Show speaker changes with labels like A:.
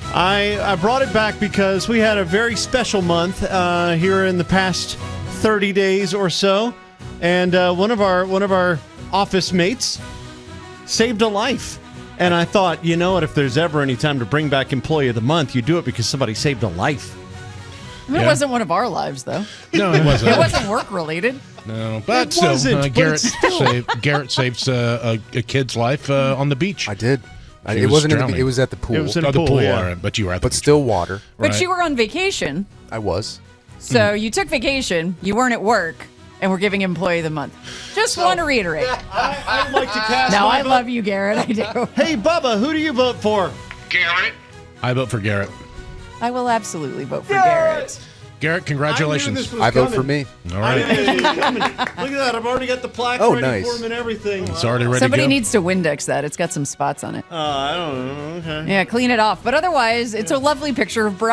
A: I brought it back because we had a very special month here in the past 30 days or so, and one of our office mates saved a life. And I thought, you know what, if there's ever any time to bring back Employee of the Month, you do it because somebody saved a life.
B: I mean, It wasn't one of our lives, though.
C: No, it wasn't.
B: It wasn't work-related.
C: No, but
A: It
C: still,
A: wasn't,
C: Garrett saved a kid's life on the beach.
D: I did.
C: She
D: It
C: was
D: wasn't.
C: drowning.
D: It was at the pool.
A: It was in a
C: the
A: pool,
C: pool,
A: yeah.
C: all right, but you were at the
D: but
C: beach.
D: still water.
B: But
C: Right.
B: you were on vacation,
D: I was.
B: so you took vacation. You weren't at work, and we're giving Employee of the Month. Just want to reiterate.
A: I'd like to cast
B: No,
A: my
B: I
A: vote.
B: love you, Garrett. I do.
A: Hey, Bubba, who do you vote for?
E: Garrett.
C: I vote for Garrett.
B: I will absolutely vote for Garrett.
C: Garrett, congratulations.
D: I vote for me.
C: All
A: I
C: right.
A: knew this was coming. Look at that. I've already got the plaque
D: Oh,
A: ready
D: nice.
A: for him and everything.
C: It's already ready
B: Somebody
C: to go.
B: needs to Windex that. It's got some spots on it.
A: I don't know. Okay.
B: Yeah, clean it off. But otherwise, it's a lovely picture of Brian.